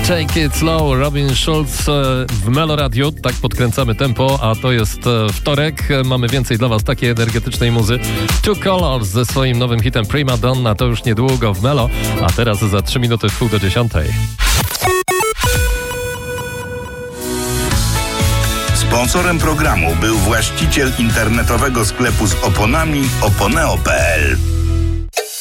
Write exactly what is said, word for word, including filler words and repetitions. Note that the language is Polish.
Take It Slow, Robin Schulz w Melo Radio. Tak podkręcamy tempo, a to jest wtorek. Mamy więcej dla was takiej energetycznej muzy. Two Colors ze swoim nowym hitem Prima Donna. To już niedługo w Melo, a teraz za trzy minuty w pół do dziesiątej. Sponsorem programu był właściciel internetowego sklepu z oponami oponeo kropka pe el.